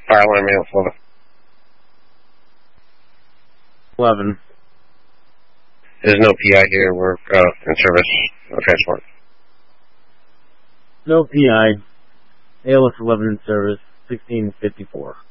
Fire alarm ALS 11. There's no PI here. We're in service. No transport. No PI. ALS 11 in service. 1654.